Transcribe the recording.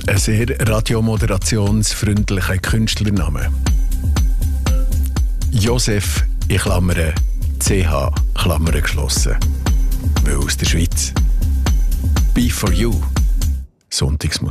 Ein sehr radiomoderationsfreundlicher Künstlername. Josef, in Klammern, CH, Klammern geschlossen. Weil aus der Schweiz. Be for you. Sonntagsmusik.